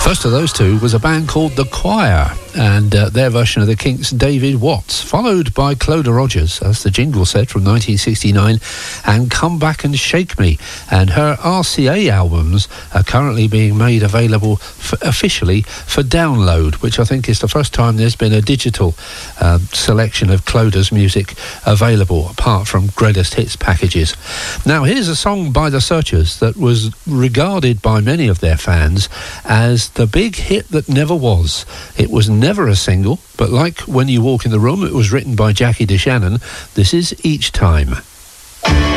First of those two was a band called The Choir, and their version of the Kinks' David Watts, followed by Clodagh Rogers, as the jingle said, from 1969, and Come Back and Shake Me. And her RCA albums are currently being made available officially for download, which I think is the first time there's been a digital selection of Clodagh's music available, apart from greatest hits packages. Now, here's a song by The Searchers that was regarded by many of their fans as the big hit that never was. It was never a single, but like When You Walk in the Room, it was written by Jackie DeShannon. This is Each Time.